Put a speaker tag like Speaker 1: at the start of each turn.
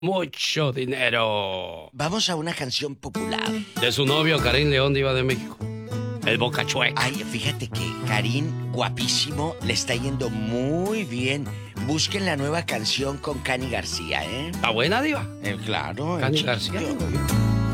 Speaker 1: Mucho dinero.
Speaker 2: Vamos a una canción popular.
Speaker 1: De su novio, Karim León, diva de México. El Boca Chueca.
Speaker 2: Ay, fíjate que Karim, guapísimo, le está yendo muy bien. Busquen la nueva canción con Cani García, ¿eh?
Speaker 1: ¿Está buena, diva?
Speaker 2: Claro.
Speaker 1: Cani
Speaker 2: el
Speaker 1: García.
Speaker 2: chiquillo.